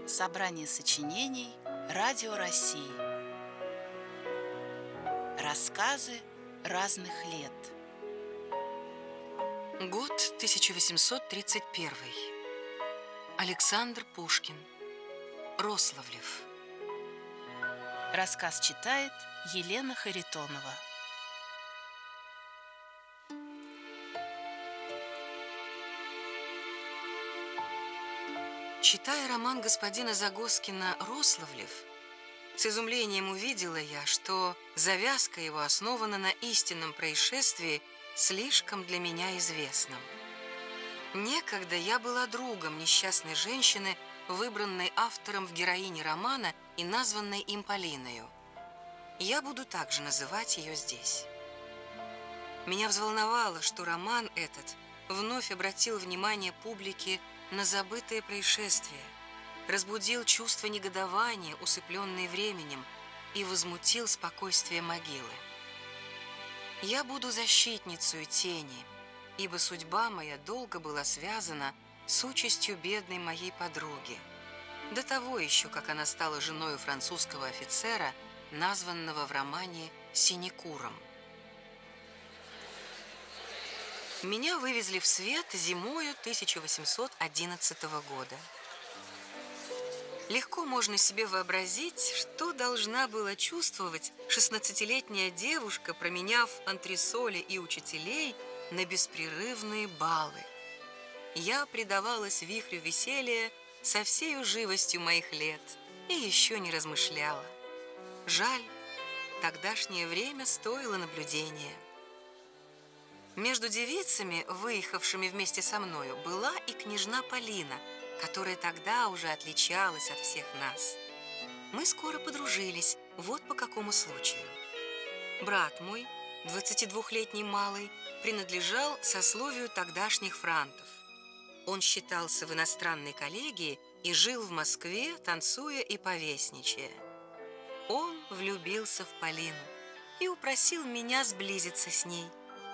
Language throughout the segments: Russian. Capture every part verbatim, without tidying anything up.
Собрание сочинений Радио России. Рассказы разных лет. Год тысяча восемьсот тридцать первый. Александр Пушкин. Рославлев. Рассказ читает Елена Харитонова. Читая роман господина Загоскина «Рославлев», с изумлением увидела я, что завязка его основана на истинном происшествии, слишком для меня известном. Некогда я была другом несчастной женщины, выбранной автором в героине романа и названной им Полиною. Я буду также называть ее здесь. Меня взволновало, что роман этот вновь обратил внимание публики на забытые происшествия, разбудил чувство негодования, усыпленное временем, и возмутил спокойствие могилы. Я буду защитницей тени, ибо судьба моя долго была связана с участью бедной моей подруги, до того еще, как она стала женой французского офицера, названного в романе Синекуром. Меня вывезли в свет зимою тысяча восемьсот одиннадцатого года. Легко можно себе вообразить, что должна была чувствовать шестнадцатилетняя девушка, променяв антресоли и учителей на беспрерывные балы. Я предавалась вихрю веселья со всею живостью моих лет и еще не размышляла. Жаль, тогдашнее время стоило наблюдения. Между девицами, выехавшими вместе со мною, была и княжна Полина, которая тогда уже отличалась от всех нас. Мы скоро подружились, вот по какому случаю. Брат мой, двадцатидвухлетний малый, принадлежал сословию тогдашних франтов. Он считался в иностранной коллегии и жил в Москве, танцуя и повесничая. Он влюбился в Полину и упросил меня сблизиться с ней.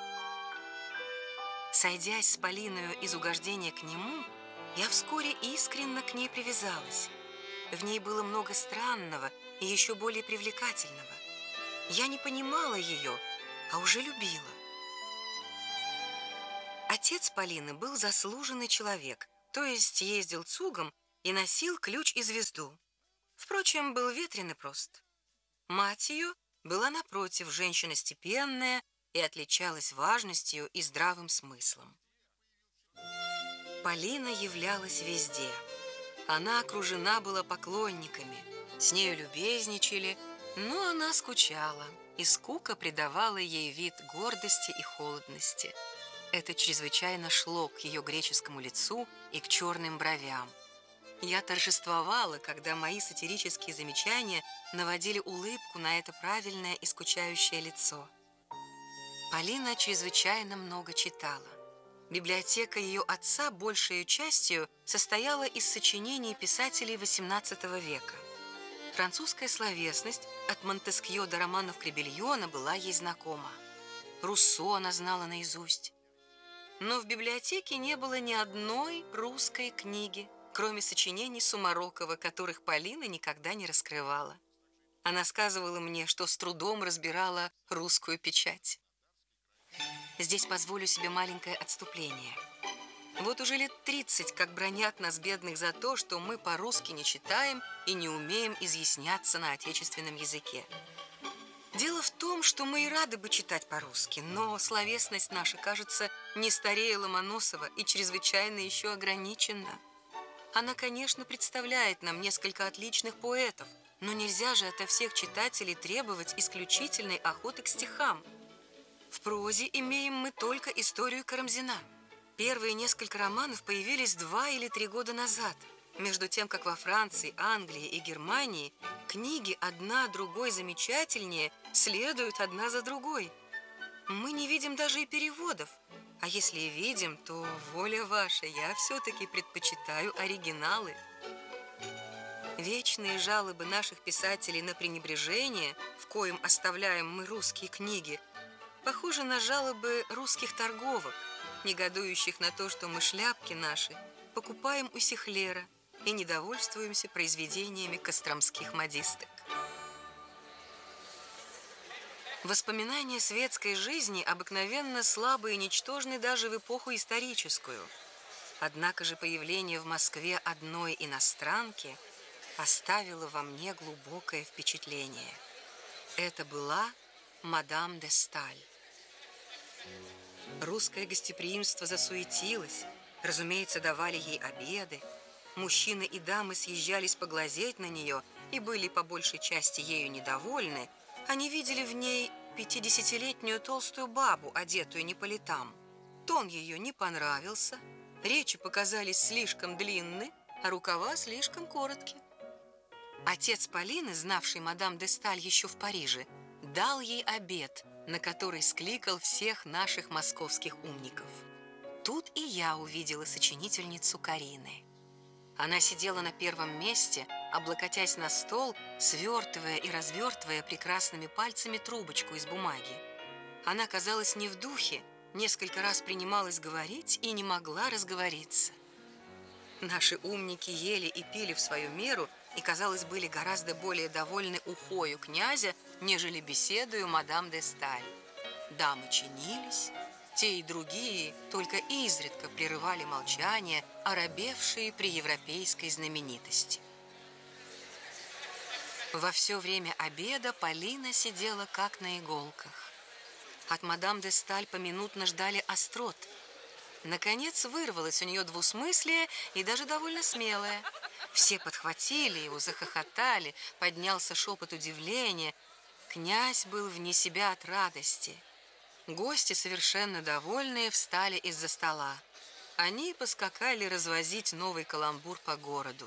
Сойдясь с Полиною из угождения к нему, я вскоре искренне к ней привязалась. В ней было много странного и еще более привлекательного. Я не понимала ее, а уже любила. Отец Полины был заслуженный человек, то есть ездил цугом и носил ключ и звезду. Впрочем, был ветрен и прост. Мать ее была, напротив, женщина степенная и отличалась важностью и здравым смыслом. Полина являлась везде. Она окружена была поклонниками, с нею любезничали, но она скучала, и скука придавала ей вид гордости и холодности. Это чрезвычайно шло к ее греческому лицу и к черным бровям. Я торжествовала, когда мои сатирические замечания наводили улыбку на это правильное и скучающее лицо. Полина чрезвычайно много читала. Библиотека ее отца большей частью состояла из сочинений писателей восемнадцатого века. Французская словесность от Монтескьё до романов Кребельона была ей знакома. Руссо она знала наизусть. Но в библиотеке не было ни одной русской книги, кроме сочинений Сумарокова, которых Полина никогда не раскрывала. Она сказывала мне, что с трудом разбирала русскую печать. Здесь позволю себе маленькое отступление. Вот уже лет тридцать, как бранят нас, бедных, за то, что мы по-русски не читаем и не умеем изъясняться на отечественном языке. Дело в том, что мы и рады бы читать по-русски, но словесность наша, кажется, не старее Ломоносова и чрезвычайно еще ограничена. Она, конечно, представляет нам несколько отличных поэтов, но нельзя же ото всех читателей требовать исключительной охоты к стихам. В прозе имеем мы только историю Карамзина. Первые несколько романов появились два или три года назад, между тем, как во Франции, Англии и Германии книги одна другой замечательнее следуют одна за другой. Мы не видим даже и переводов, а если и видим, то воля ваша, я все-таки предпочитаю оригиналы. Вечные жалобы наших писателей на пренебрежение, в коем оставляем мы русские книги, похожи на жалобы русских торговок, негодующих на то, что мы шляпки наши покупаем у сихлера, и не довольствуемся произведениями костромских модисток. Воспоминания светской жизни обыкновенно слабы и ничтожны даже в эпоху историческую. Однако же появление в Москве одной иностранки оставило во мне глубокое впечатление. Это была мадам де Сталь. Русское гостеприимство засуетилось, разумеется, давали ей обеды. Мужчины и дамы съезжались поглазеть на нее и были по большей части ею недовольны. Они видели в ней пятидесятилетнюю толстую бабу, одетую не по летам. Тон ее не понравился, речи показались слишком длинны, а рукава слишком короткие. Отец Полины, знавший мадам де Сталь еще в Париже, дал ей обед, на который скликал всех наших московских умников. Тут и я увидела сочинительницу Карины. Она сидела на первом месте, облокотясь на стол, свертывая и развертывая прекрасными пальцами трубочку из бумаги. Она казалась не в духе, несколько раз принималась говорить и не могла разговориться. Наши умники ели и пили в свою меру и, казалось, были гораздо более довольны ухою князя, нежели беседою мадам де Сталь. Дамы чинились, те и другие только изредка прерывали молчание, оробевшие при европейской знаменитости. Во все время обеда Полина сидела как на иголках. От мадам де Сталь поминутно ждали острот. Наконец вырвалось у нее двусмыслие и даже довольно смелое. Все подхватили его, захохотали, поднялся шепот удивления. Князь был вне себя от радости. Гости, совершенно довольные, встали из-за стола. Они поскакали развозить новый каламбур по городу.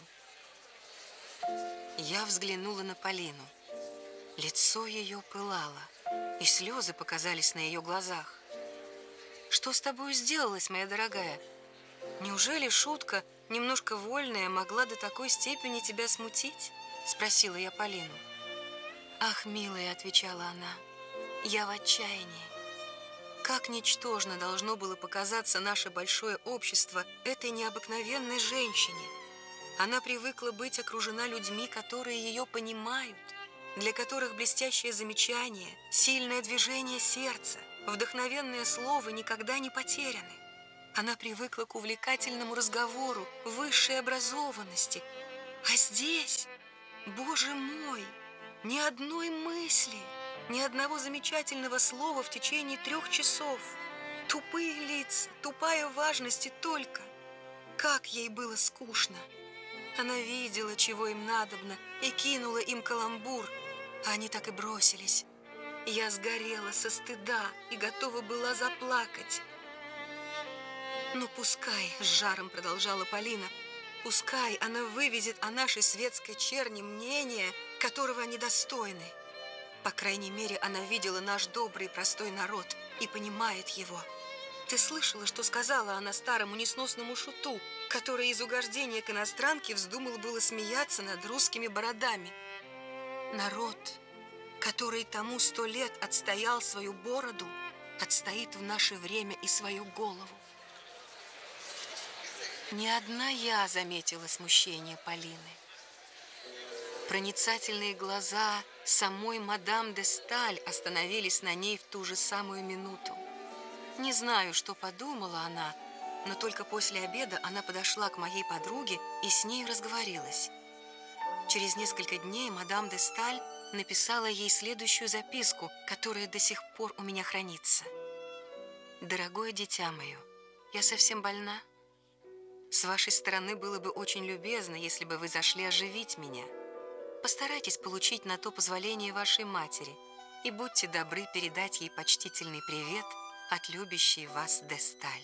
Я взглянула на Полину. Лицо ее пылало, и слезы показались на ее глазах. «Что с тобой сделалось, моя дорогая? Неужели шутка, немножко вольная, могла до такой степени тебя смутить?» — спросила я Полину. «Ах, милая», — отвечала она, — «я в отчаянии. Как ничтожно должно было показаться наше большое общество этой необыкновенной женщине. Она привыкла быть окружена людьми, которые ее понимают, для которых блестящее замечание, сильное движение сердца, вдохновенное слово никогда не потеряны. Она привыкла к увлекательному разговору, высшей образованности. А здесь, Боже мой, ни одной мысли, ни одного замечательного слова в течение трех часов. Тупые лица, тупая важность и только. Как ей было скучно. Она видела, чего им надобно, и кинула им каламбур, а они так и бросились. Я сгорела со стыда и готова была заплакать. «Ну, пускай», — с жаром продолжала Полина, «пускай она вывезет о нашей светской черни мнение, которого они достойны. По крайней мере, она видела наш добрый простой народ и понимает его. Ты слышала, что сказала она старому несносному шуту, который из угождения к иностранке вздумал было смеяться над русскими бородами? Народ, который тому сто лет отстоял свою бороду, отстоит в наше время и свою голову». Не одна я заметила смущение Полины. Проницательные глаза самой мадам де Сталь остановились на ней в ту же самую минуту. Не знаю, что подумала она, но только после обеда она подошла к моей подруге и с ней разговорилась. Через несколько дней мадам де Сталь написала ей следующую записку, которая до сих пор у меня хранится. «Дорогое дитя мое, я совсем больна. С вашей стороны было бы очень любезно, если бы вы зашли оживить меня. Постарайтесь получить на то позволение вашей матери и будьте добры передать ей почтительный привет от любящей вас де Сталь».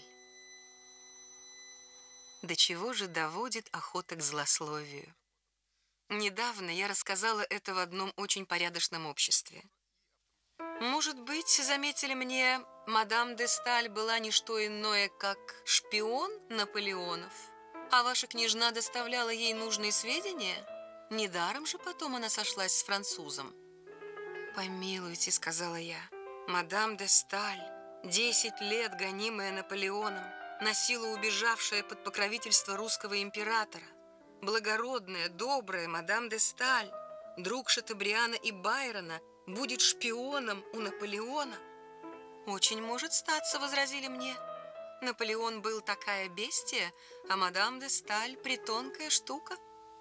До чего же доводит охота к злословию? Недавно я рассказала это в одном очень порядочном обществе. Может быть, заметили мне, мадам де Сталь была не что иное, как шпион Наполеонов, а ваша княжна доставляла ей нужные сведения? Недаром же потом она сошлась с французом. «Помилуйте», — сказала я, — «мадам де Сталь, десять лет гонимая Наполеоном, насилу убежавшая под покровительство русского императора. благородная, добрая мадам де Сталь, друг Шатобриана и Байрона, будет шпионом у Наполеона? Очень может статься, возразили мне. Наполеон был такая бестия, а мадам де Сталь притонкая штука.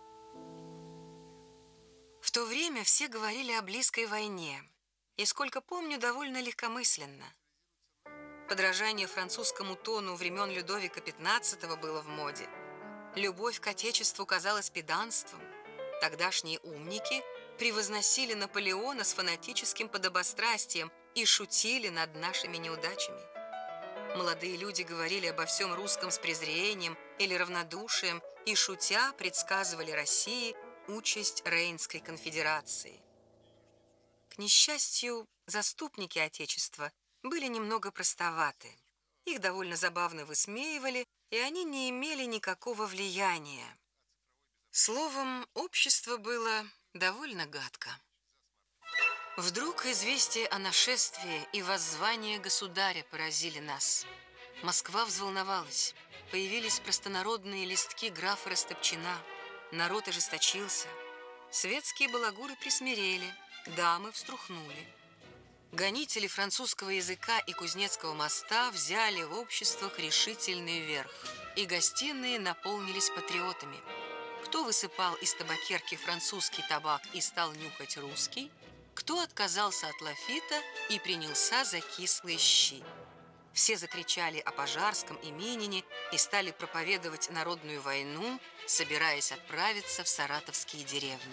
В то время все говорили о близкой войне, и, сколько помню, довольно легкомысленно. Подражание французскому тону времен Людовика пятнадцатого было в моде. Любовь к Отечеству казалась педанством. Тогдашние умники превозносили Наполеона с фанатическим подобострастием и шутили над нашими неудачами. Молодые люди говорили обо всем русском с презрением или равнодушием и, шутя, предсказывали России участь Рейнской конфедерации. К несчастью, заступники Отечества были немного простоваты. Их довольно забавно высмеивали, и они не имели никакого влияния. Словом, общество было довольно гадко. Вдруг известие о нашествии и воззвание государя поразили нас. Москва взволновалась. Появились простонародные листки графа Растопчина. Народ ожесточился. Светские балагуры присмирели, дамы вструхнули. Гонители французского языка и Кузнецкого моста взяли в обществах решительный верх, и гостиные наполнились патриотами. Кто высыпал из табакерки французский табак и стал нюхать русский, кто отказался от лафита и принялся за кислые щи. Все закричали о Пожарском и Минине и стали проповедовать народную войну, собираясь отправиться в саратовские деревни.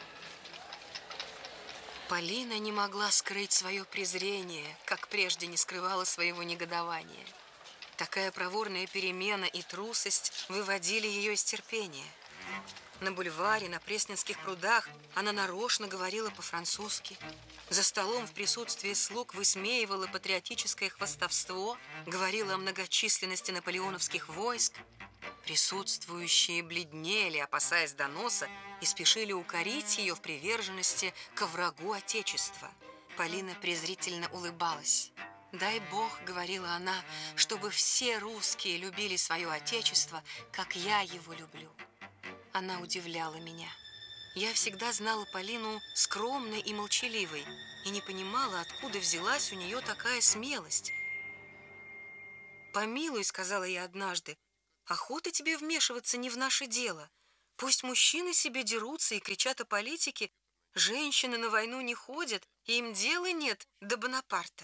Полина не могла скрыть свое презрение, как прежде не скрывала своего негодования. Такая проворная перемена и трусость выводили ее из терпения. На бульваре, на Пресненских прудах она нарочно говорила по-французски. За столом в присутствии слуг высмеивала патриотическое хвастовство, говорила о многочисленности наполеоновских войск. Присутствующие бледнели, опасаясь доноса, и спешили укорить ее в приверженности ко врагу Отечества. Полина презрительно улыбалась. «Дай Бог, — говорила она, — чтобы все русские любили свое Отечество, как я его люблю». Она удивляла меня. Я всегда знала Полину скромной и молчаливой и не понимала, откуда взялась у нее такая смелость. «Помилуй, — сказала я однажды, — охота тебе вмешиваться не в наше дело. Пусть мужчины себе дерутся и кричат о политике, женщины на войну не ходят, и им дела нет до Бонапарта».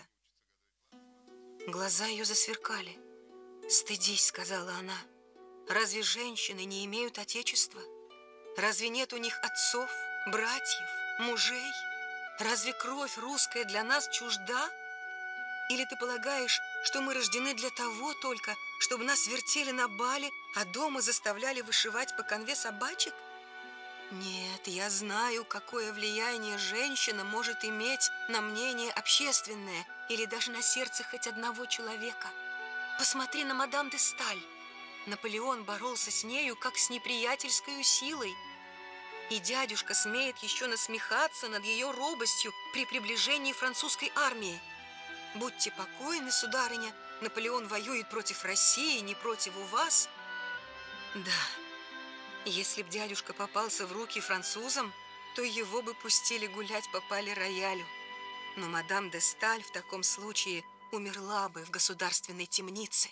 Глаза ее засверкали. «Стыдись, — сказала она, — разве женщины не имеют отечества? Разве нет у них отцов, братьев, мужей? Разве кровь русская для нас чужда? Или ты полагаешь, что мы рождены для того только, чтобы нас вертели на бале, а дома заставляли вышивать по канве собачек? Нет, я знаю, какое влияние женщина может иметь на мнение общественное или даже на сердце хоть одного человека. Посмотри на мадам де Сталь. Наполеон боролся с нею, как с неприятельской силой. И дядюшка смеет еще насмехаться над ее робостью при приближении французской армии. Будьте покойны, сударыня, Наполеон воюет против России, не против вас. Да, если б дядюшка попался в руки французам, то его бы пустили гулять по пале-роялю. Но мадам де Сталь в таком случае умерла бы в государственной темнице.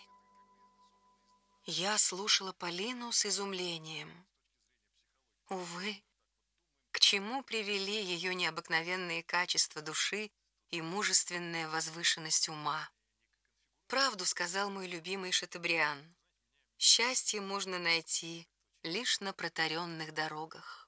Я слушала Полину с изумлением. Увы, к чему привели ее необыкновенные качества души и мужественная возвышенность ума? Правду сказал мой любимый Шатобриан. Счастье можно найти лишь на протаренных дорогах.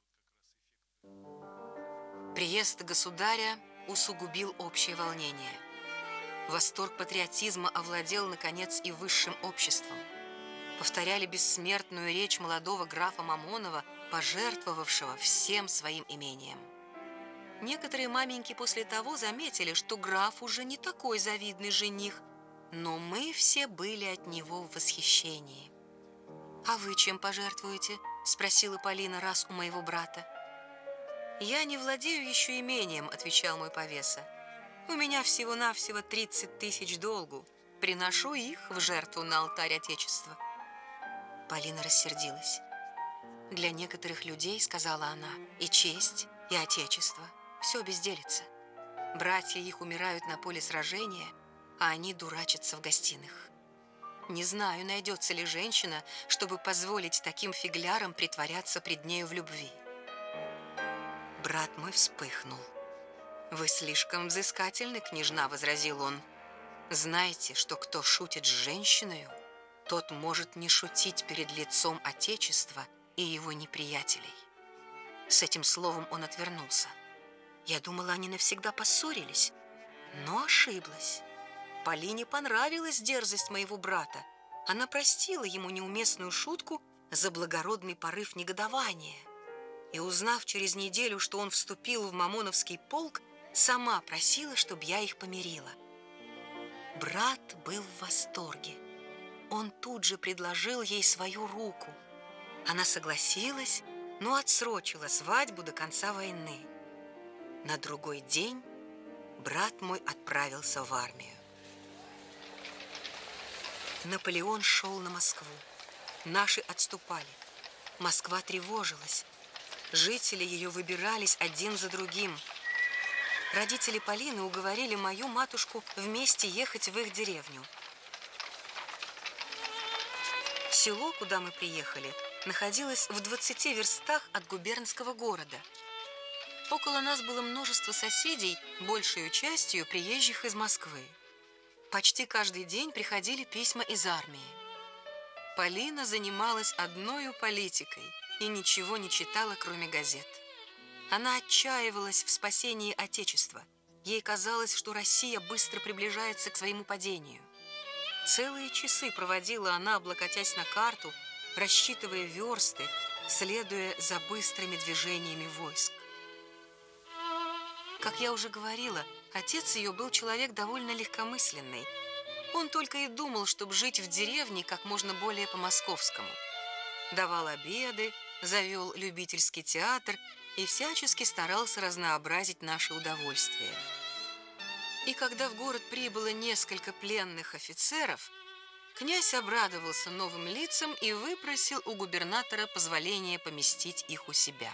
Приезд государя усугубил общее волнение. Восторг патриотизма овладел, наконец, и высшим обществом. Повторяли бессмертную речь молодого графа Мамонова, пожертвовавшего всем своим имением. Некоторые маменьки после того заметили, что граф уже не такой завидный жених, но мы все были от него в восхищении. «А вы чем пожертвуете?» – спросила Полина раз у моего брата. «Я не владею еще имением», – отвечал мой повеса. «У меня всего-навсего тридцать тысяч долгу. Приношу их в жертву на алтарь Отечества». Полина рассердилась. Для некоторых людей, сказала она, и честь, и отечество – все безделится. Братья их умирают на поле сражения, а они дурачатся в гостиных. Не знаю, найдется ли женщина, чтобы позволить таким фиглярам притворяться пред нею в любви. Брат мой вспыхнул. «Вы слишком взыскательны, княжна», — возразил он. «Знаете, что кто шутит с женщиною, тот может не шутить перед лицом Отечества и его неприятелей». С этим словом он отвернулся. Я думала, они навсегда поссорились, но ошиблась. Полине понравилась дерзость моего брата. Она простила ему неуместную шутку за благородный порыв негодования. И, узнав через неделю, что он вступил в Мамоновский полк, сама просила, чтобы я их помирила. Брат был в восторге. Он тут же предложил ей свою руку. Она согласилась, но отсрочила свадьбу до конца войны. На другой день брат мой отправился в армию. Наполеон шел на Москву. Наши отступали. Москва тревожилась. Жители ее выбирались один за другим. Родители Полины уговорили мою матушку вместе ехать в их деревню. Село, куда мы приехали, находилось в двадцати верстах от губернского города. Около нас было множество соседей, большей частью приезжих из Москвы. Почти каждый день приходили письма из армии. Полина занималась одною политикой и ничего не читала, кроме газет. Она отчаивалась в спасении Отечества. Ей казалось, что Россия быстро приближается к своему падению. Целые часы проводила она, облокотясь на карту, рассчитывая версты, следуя за быстрыми движениями войск. Как я уже говорила, отец ее был человек довольно легкомысленный. Он только и думал, чтобы жить в деревне как можно более по-московскому. Давал обеды, завел любительский театр и всячески старался разнообразить наши удовольствия. И когда в город прибыло несколько пленных офицеров, князь обрадовался новым лицам и выпросил у губернатора позволения поместить их у себя.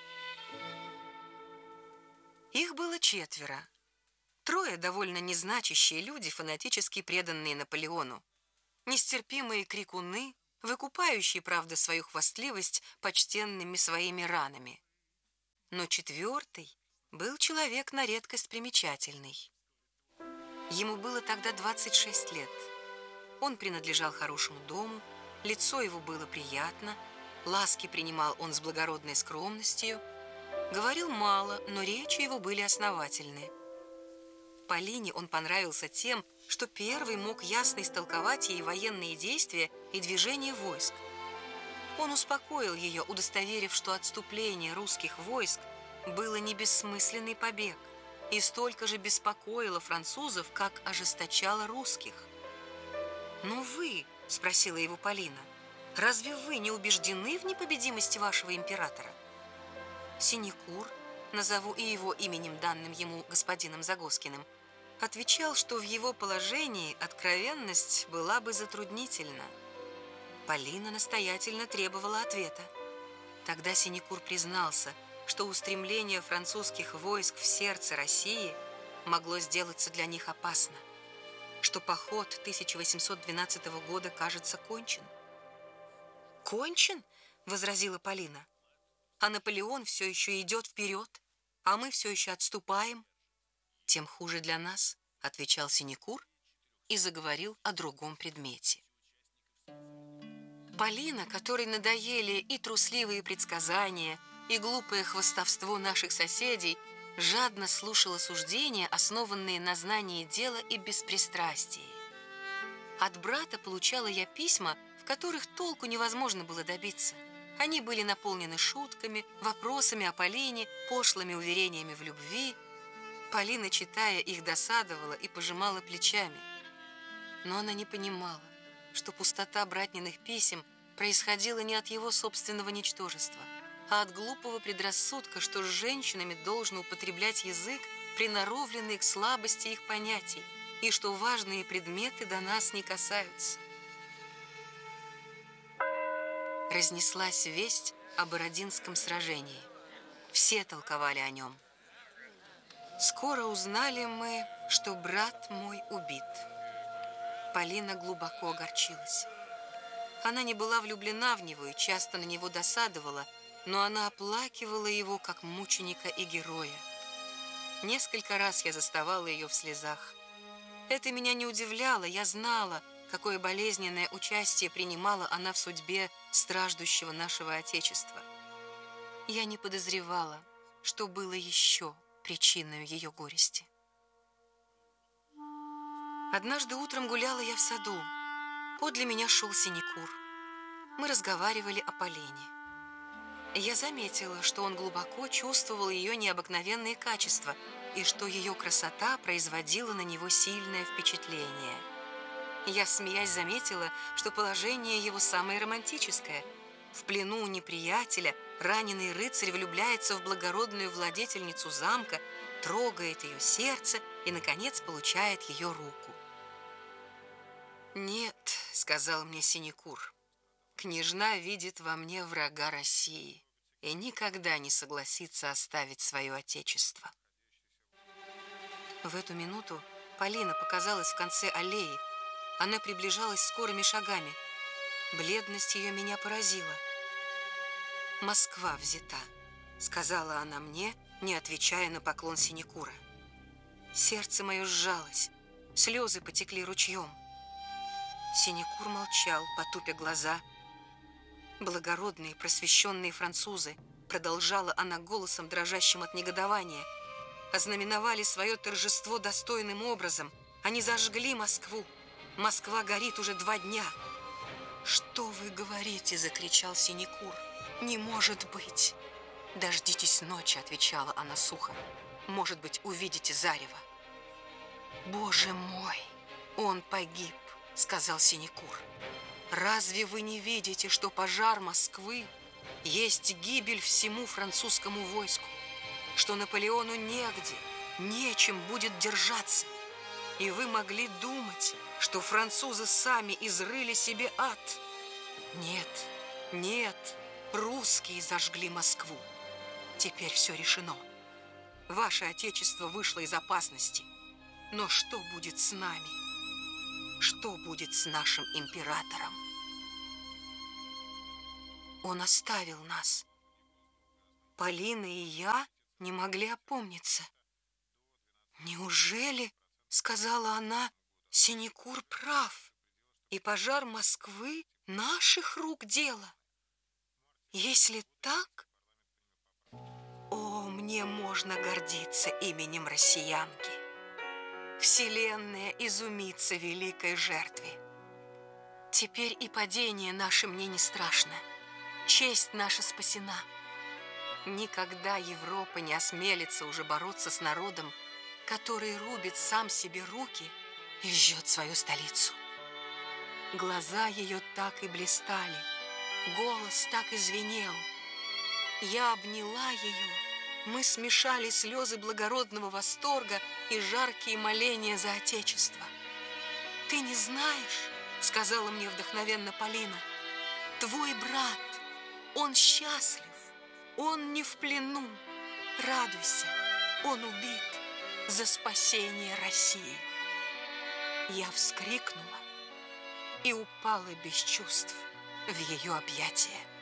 Их было четверо. Трое довольно незначащие люди, фанатически преданные Наполеону. Нестерпимые крикуны, выкупающие, правда, свою хвастливость почтенными своими ранами. Но четвертый был человек на редкость примечательный. Ему было тогда двадцать шесть лет. Он принадлежал хорошему дому, лицо его было приятно, ласки принимал он с благородной скромностью, говорил мало, но речи его были основательны. Полине он понравился тем, что первый мог ясно истолковать ей военные действия и движения войск. Он успокоил ее, удостоверив, что отступление русских войск было не бессмысленный побег и столько же беспокоило французов, как ожесточало русских. «Ну вы, — спросила его Полина, — разве вы не убеждены в непобедимости вашего императора?» Синекур, назову и его именем, данным ему господином Загоскиным, отвечал, что в его положении откровенность была бы затруднительна. Полина настоятельно требовала ответа. Тогда Синекур признался, что устремление французских войск в сердце России могло сделаться для них опасно, что поход тысяча восемьсот двенадцатого года, кажется, кончен. «Кончен?» — возразила Полина. «А Наполеон все еще идет вперед, а мы все еще отступаем». «Тем хуже для нас», — отвечал Синекур и заговорил о другом предмете. Полина, которой надоели и трусливые предсказания, и глупое хвастовство наших соседей, жадно слушала суждения, основанные на знании дела и беспристрастии. От брата получала я письма, в которых толку невозможно было добиться. Они были наполнены шутками, вопросами о Полине, пошлыми уверениями в любви. Полина, читая их, досадовала и пожимала плечами. Но она не понимала, что пустота братниных писем происходила не от его собственного ничтожества, а от глупого предрассудка, что с женщинами должно употреблять язык, приноровленный к слабости их понятий, и что важные предметы до нас не касаются. Разнеслась весть, о Бородинском сражении. Все толковали о нем. Скоро узнали мы, что брат мой убит. Полина глубоко огорчилась. Она не была влюблена в него и часто на него досадовала, но она оплакивала его как мученика и героя. Несколько раз я заставала ее в слезах. Это меня не удивляло, я знала, какое болезненное участие принимала она в судьбе страждущего нашего Отечества. Я не подозревала, что было еще причиной ее горести. Однажды утром гуляла я в саду. Подле меня шел Синекур. Мы разговаривали о Полине. Я заметила, что он глубоко чувствовал ее необыкновенные качества и что ее красота производила на него сильное впечатление. Я, смеясь, заметила, что положение его самое романтическое. В плену у неприятеля раненый рыцарь влюбляется в благородную владетельницу замка, трогает ее сердце и, наконец, получает ее руку. «Нет», — сказал мне Синекур, — «княжна видит во мне врага России и никогда не согласится оставить свое отечество». В эту минуту Полина показалась в конце аллеи. Она приближалась скорыми шагами. Бледность ее меня поразила. «Москва взята», — сказала она мне, не отвечая на поклон Синекура. Сердце мое сжалось, слезы потекли ручьем. Синекур молчал, потупя глаза. «Благородные, просвещенные французы», — продолжала она голосом, дрожащим от негодования, ознаменовали свое торжество достойным образом. Они зажгли Москву. Москва горит уже два дня. «Что вы говорите?» — закричал Синекур. «Не может быть!» «Дождитесь ночи», — отвечала она сухо. «Может быть, увидите зарево». «Боже мой, он погиб», — сказал Синекур. «Разве вы не видите, что пожар Москвы есть гибель всему французскому войску, что Наполеону негде, нечем будет держаться? И вы могли думать, что французы сами изрыли себе ад? Нет, нет, русские зажгли Москву. Теперь все решено. Ваше Отечество вышло из опасности. Но что будет с нами? Что будет с нашим императором? Он оставил нас. Полина и я не могли опомниться. «Неужели, — сказала она, — Синекур прав, и пожар Москвы наших рук дело? Если так, о, мне можно гордиться именем россиянки. Вселенная изумится великой жертве. Теперь и падение наше мне не страшно. Честь наша спасена. Никогда Европа не осмелится уже бороться с народом, который рубит сам себе руки и жжет свою столицу». Глаза ее так и блистали, голос так и звенел. Я обняла ее, мы смешали слезы благородного восторга и жаркие моления за Отечество. «Ты не знаешь, — сказала мне вдохновенно Полина, — твой брат, он счастлив, он не в плену. Радуйся, он убит за спасение России». Я вскрикнула и упала без чувств в ее объятия.